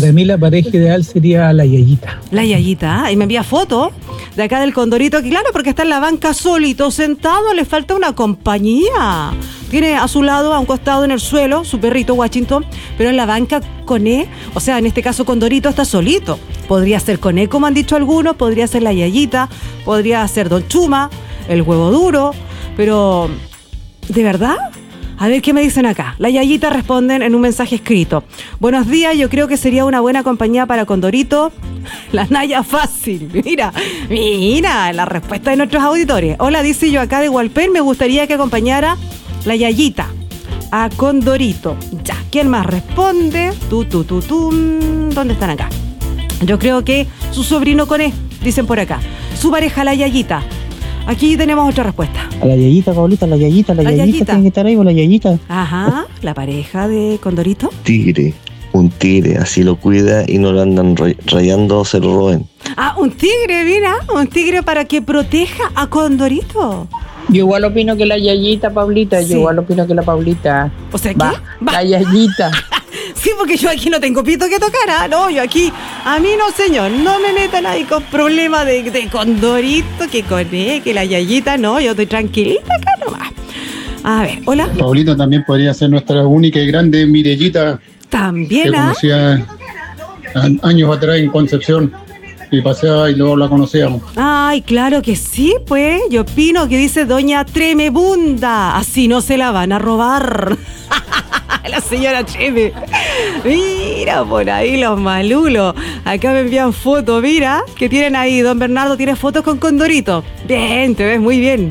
Para mí la pareja ideal sería la Yayita. La Yayita, y me envía fotos de acá del Condorito, que claro, porque está en la banca solito, sentado, le falta una compañía. Tiene a su lado, a un costado en el suelo, su perrito Washington, pero en la banca Coné, o sea, en este caso Condorito está solito. Podría ser Coné, como han dicho algunos, podría ser la Yayita, podría ser Don Chuma, el huevo duro, pero ¿de verdad? A ver qué me dicen acá. La Yayita responden en un mensaje escrito. Buenos días, yo creo que sería una buena compañía para Condorito. La Naya fácil. Mira la respuesta de nuestros auditores. Hola, dice yo acá de Hualpén, me gustaría que acompañara la Yayita a Condorito. Ya, ¿quién más responde? ¿Dónde están acá? Yo creo que su sobrino Coné, dicen por acá. Su pareja, la Yayita. Aquí tenemos otra respuesta. A la Yayita, Paulita, la Yayita tiene que estar ahí con la Yayita. Ajá, la pareja de Condorito. Un tigre, así lo cuida y no lo andan rayando o se lo roben. Ah, un tigre, mira, un tigre para que proteja a Condorito. Yo igual opino que la Yayita, Paulita, Sí. yo igual opino que la Paulita. O sea, ¿qué? Va. La Yayita. Sí, porque yo aquí no tengo pito que tocar, ¿ah? No, yo aquí, a mí no, señor, no me metan ahí con problemas de Condorito, que Coné, que la Yayita, no, yo estoy tranquilita acá nomás. A ver, hola. Paulita también podría ser nuestra única y grande Mirellita, que También, ¿ah? conocía años atrás en Concepción y paseaba y luego la conocíamos. Ay, claro que sí, pues. Yo opino que dice doña Tremebunda. Así no se la van a robar. La señora Treme. Mira por ahí los malulos. Acá me envían fotos, mira, que tienen ahí. Don Bernardo tiene fotos con Condorito. Bien, te ves muy bien.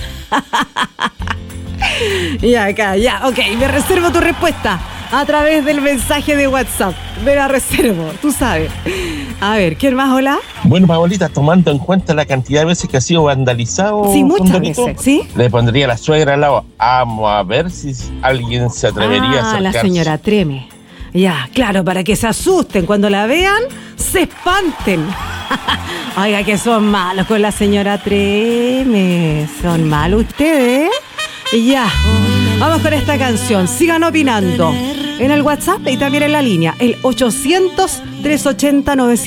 Y acá, ya, ok, me reservo tu respuesta a través del mensaje de WhatsApp. Me la reservo, tú sabes. A ver, ¿quién más? Hola. Bueno, Paolita, tomando en cuenta la cantidad de veces que ha sido vandalizado, Sí, muchas Condorito, veces, ¿sí? le pondría a la suegra al lado. Vamos a ver si alguien se atrevería a la acercarse. señora Treme. Ya, claro, para que se asusten. Cuando la vean, se espanten. Oiga, que son malos con la señora Treme. Son malos ustedes. Y ya, vamos con esta canción. Sigan opinando en el WhatsApp y también en la línea. El 800-380-900.